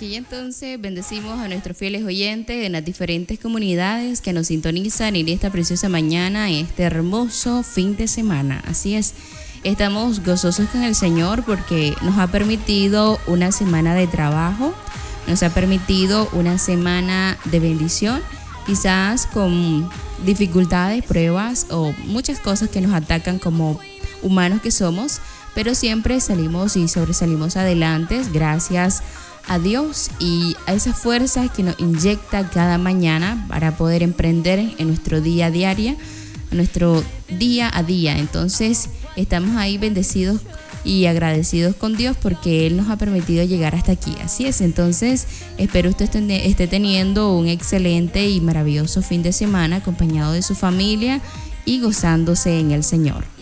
Aquí entonces bendecimos a nuestros fieles oyentes en las diferentes comunidades que nos sintonizan en esta preciosa mañana, en este hermoso fin de semana. Así es, estamos gozosos con el Señor porque nos ha permitido una semana de trabajo, nos ha permitido una semana de bendición, quizás con dificultades, pruebas o muchas cosas que nos atacan como humanos que somos, pero siempre salimos y sobresalimos adelante gracias a Dios y a esas fuerzas que nos inyecta cada mañana para poder emprender en nuestro día a día, nuestro día a día. Entonces estamos ahí bendecidos y agradecidos con Dios porque Él nos ha permitido llegar hasta aquí. Así es, entonces espero usted esté teniendo un excelente y maravilloso fin de semana acompañado de su familia y gozándose en el Señor.